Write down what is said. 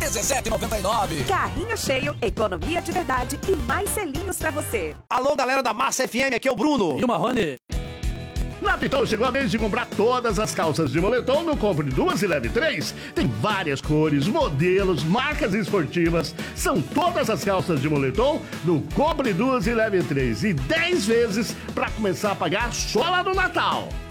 17,99. Carrinho cheio, economia de verdade e mais selinhos pra você. Alô, galera da Massa FM, aqui é o Bruno. E o Marrone. Na Pitol chegou a vez de comprar todas as calças de moletom no Compre 2 e Leve 3. Tem várias cores, modelos, marcas esportivas. São todas as calças de moletom no Compre 2 e Leve 3. E 10 vezes para começar a pagar só lá no Natal.